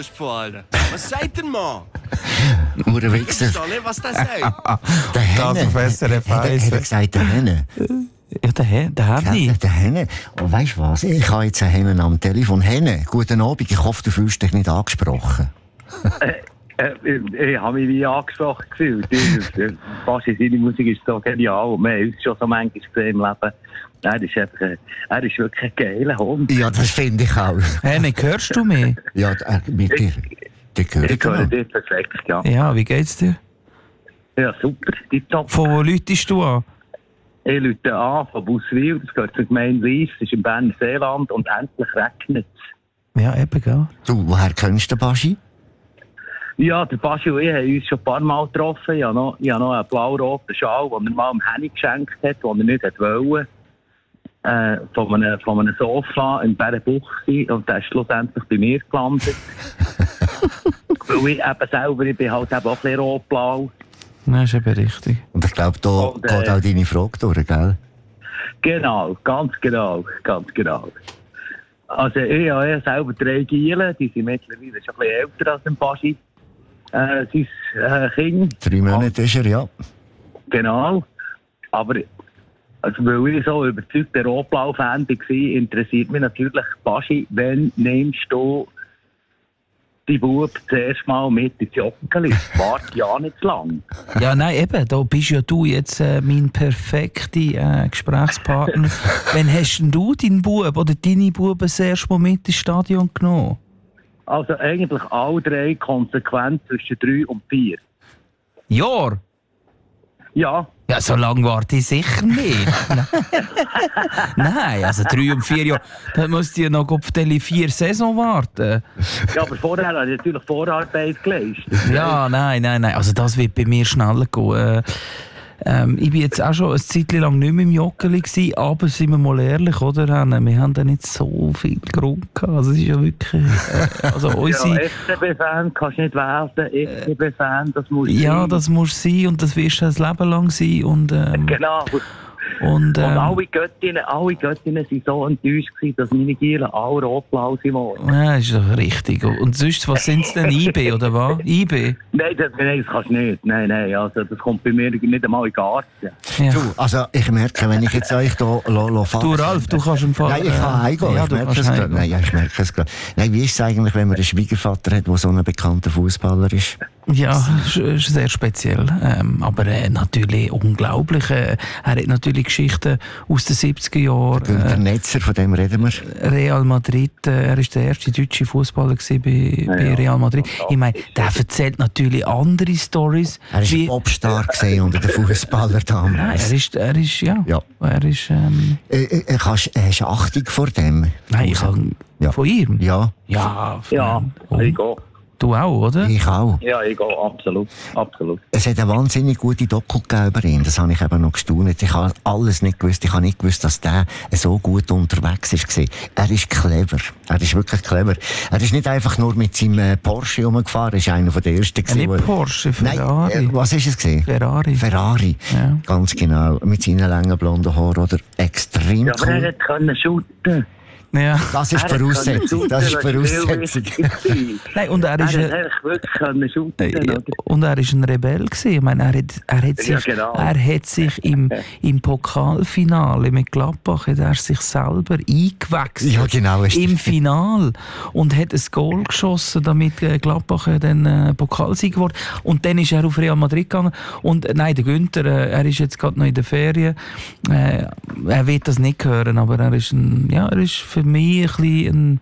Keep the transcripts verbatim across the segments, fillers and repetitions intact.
grösste von allen. Was sagt der Mann? Uhrenwichser. Ich verstehe nicht, was der sagt. Der Henne. Das auf S R F Hat er, hat er gesagt, der Henne? Ja, der Henne. Der Henne. Ja, der Henne. Und weisst du was? Ich habe jetzt einen Hennen am Telefon. Henne, guten Abend. Ich hoffe, du fühlst dich nicht angesprochen. Äh, ich, ich habe mich wie angesprochen gefühlt. Fast seine Musik ist so genial. Wir haben uns schon so manchmal gesehen im Leben. Er ist, einfach, er ist wirklich ein geiler Hund. Ja, das finde ich auch. Henne, hörst du mich? Ja, äh, mit dir. Die höre ich Ich höre genau. dich perfekt, ja. Ja, wie geht's dir? Ja, super, tipptopp. Von wo läutest du an? Ich rufe an von Buswil, das gehört zur Gemeinde Lies, das ist im Berner Seeland und endlich regnet es. Ja, eben, gell? Du, woher kennst du den Baschi? Ja, der Baschi und ich haben uns schon ein paar Mal getroffen. Ich habe noch, ich habe noch einen blau-roten Schal, den er mal dem Henny geschenkt hat, den er nicht wollte. Äh, von, einem, von einem Sofa in Bärenbuchse und der ist schlussendlich bei mir gelandet. Weil ich eben selber, ich bin halt eben auch ein bisschen rot-blau. Das ist eben richtig. Und ich glaube, da Und, äh, geht auch deine Frage durch, gell? Genau, ganz genau, ganz genau. Also ich habe ja selber drei Gielen, die sind mittlerweile schon ein bisschen älter als ein Baschi. Äh, sein äh, Kind. Drei Monate ist er, ja. Genau. Aber also, weil ich so überzeugter Rotblau-Fan war, interessiert mich natürlich, Baschi, wann nimmst du die Bub zuerst mal mit ins Joggeli? Warte ja nicht zu lang. Ja, nein, eben, da bist ja du jetzt äh, mein perfekter äh, Gesprächspartner. Wann hast denn du deinen Bub oder deine Buben das erste Mal mit ins Stadion genommen? Also eigentlich alle drei konsequent zwischen drei und vier. Jahr? Ja. Ja, so lange warte ich sicher nicht. Nein, also drei und vier Jahre. Da musst du ja noch auf die vier Saison warten. Ja, aber vorher habe ich natürlich Vorarbeit geleistet. Ja, nein, nein, nein. Also das wird bei mir schneller gehen. Äh, ähm, ich war jetzt auch schon eine Zeit lang nicht mehr im Joggeli gewesen, aber sind wir mal ehrlich, oder? Wir haben da nicht so viel Grund gehabt. Also es ist ja wirklich... Äh, also unsere, ja, F C B-Fan kannst du nicht werden. F C B-Fan, das muss ja, sein. das muss sein und das wirst du ein Leben lang sein. Und, ähm, Genau. Und, ähm, und alle Göttinnen, alle Göttinnen waren so enttäuscht gewesen, dass meine Gielen alle rotblau sind. Ja, ist doch richtig. Und sonst, was sind es denn? I B oder was? I B? Nein, das, nein, das kannst du nicht. Nein, nein, also das kommt bei mir nicht einmal in den Garten. Ja. Du, also ich merke, wenn ich jetzt euch hier fasse... Du Ralf, du kannst im Fall... Nein, ich kann heimgehen, ja, ich du merke kannst es gerade. heimgehen. Nein, ja, ich merke es gerade. Nein, wie ist es eigentlich, wenn man einen Schwiegervater hat, der so ein bekannter Fußballer ist? Ja, ist, ist sehr speziell. Ähm, aber äh, natürlich unglaublich. Äh, er hat natürlich Geschichten aus den siebziger Jahren. Der Äh, Netzer, von dem reden wir. Real Madrid, äh, er war der erste deutsche Fußballer bei, bei ja. Real Madrid. Ich meine, der erzählt natürlich andere Stories. Er war ein Popstar gesehen unter den Fußballern Nein, damals. er ist, er ist, ja. Ja. Er ist, ähm, Äh, äh, kannst, hast du Achtung vor dem? nein, ich kann, Ja. von ihm? Ja, Ja, Ja, oh, ich gehe. du auch, oder? ich auch. Ja, ich gehe, absolut. absolut. Es hat eine wahnsinnig gute Doku gegeben über ihn. Das habe ich eben noch gestaunt. Ich habe alles nicht gewusst. Ich habe nicht gewusst, dass der so gut unterwegs war. Er ist clever. Er ist wirklich clever. Er ist nicht einfach nur mit seinem äh, Porsche rumgefahren. Er ist einer der ersten. Äh, nicht Porsche, Ferrari. Nein, äh, was ist es gewesen? Ferrari. Ferrari. Ja. Ganz genau. Mit seinen langen blonden Haaren. Oder extrem Ja, aber er cool. hätte können shooten. Ja. Das ist Er hätte Voraussetzung. können Das ist shooten, das war Voraussetzung. viel wichtig. Nein, und er Er ist, hätte äh, eigentlich wirklich können shooten, äh, oder? und er ist ein Rebell gewesen. Ich meine, er hat, er hat Ja, sich, genau. er hat sich im, im Pokalfinale mit Gladbach hat er sich selber eingewechselt. Ja, genau, ist Im das. Final. Und hat ein Goal geschossen, damit äh, Gladbach äh, dann äh, Pokalsieger wurde. Und dann ist er auf Real Madrid gegangen. Und äh, nein, der Günther, äh, er ist jetzt gerade noch in der Ferien. Äh, er wird das nicht hören, aber er ist ein, ja, er ist für mich ein bisschen ein,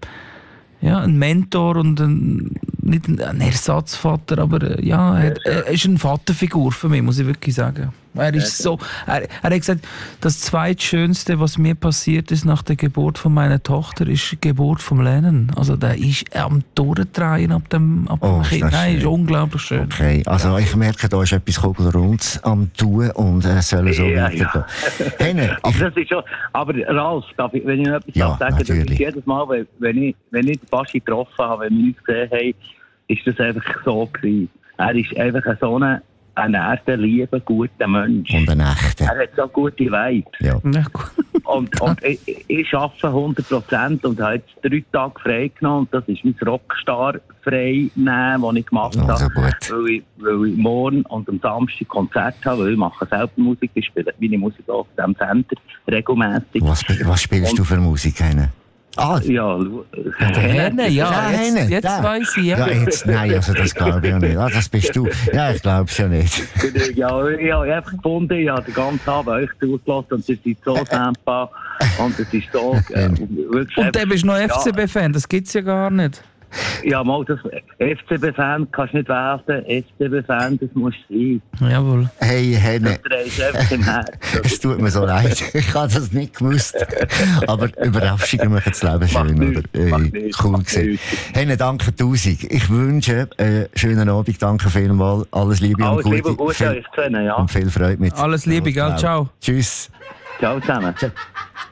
ja, ein Mentor und ein, nicht ein, ein Ersatzvater, aber äh, ja, er, hat- er ist eine Vaterfigur für mich, muss ich wirklich sagen. Er ist so, er, er hat gesagt, das zweitschönste, was mir passiert ist nach der Geburt von meiner Tochter, ist die Geburt vom Lennon. Also der ist am Durchdrehen ab dem, ab Oh, dem ist Kind. das Nein, ist schön. unglaublich schön. Okay, also ich merke, da ist etwas Kugelrundes am Tun und es äh, soll so Ja, weitergehen. Henne, Aber, ich, das ist schon, aber Ralf, darf ich, wenn ich noch etwas Ja, darf sagen darf, das natürlich. ist jedes Mal, wenn, wenn, ich, wenn ich den Baschi getroffen habe, wenn wir uns gesehen haben, ist das einfach so gewesen. Er ist einfach so ein, ein echter, lieber, guter Mensch. und ein echter. Er hat so gute Vibes. Ja. Ja, gut. und, und ich, ich arbeite hundert Prozent und habe jetzt drei Tage frei genommen. Und das ist mein Rockstar-frei nehmen, das ich gemacht habe. Also gut. Weil ich, weil ich morgen und am Samstag Konzert habe, weil ich mache selber Musik, ich spiele meine Musik auf diesem Sender regelmäßig. Was, sp- was spielst du für Musik? Heine? Ah, Ja, lu- Gerne, ja, Ja, jetzt, Heine, jetzt da. weiss ich, ja. ja, jetzt, nein, also das glaube ich ja nicht. Ah, das bist du. Ja, ich glaube es ja nicht. Ja, ich habe einfach gefunden, ich habe den ganzen Abend euch zugelassen und ihr seid so dankbar und es ist so äh, wirklich... Und dann bist du noch Ja. F C B-Fan, das gibt's ja gar nicht. Ja, mal, das F C B-Fan kannst du nicht werden, F C B-Fan, das muss sein. Jawohl. Hey, Heine. Das trägst du einfach im Herzen. Es tut mir so leid. Ich habe das nicht gewusst. Aber Überraschungen machen das Leben schön, nichts, oder? Äh, macht nichts, cool macht gewesen. nichts. Heine, danke tausend. Ich wünsche einen schönen Abend. Danke vielmals. Alles Liebe Alles und Liebe Gute. und Gute Viel- euch zusammen, ja. Und viel Freude mit. Alles Liebe, gell? Ciao. Tschüss. Ciao zusammen.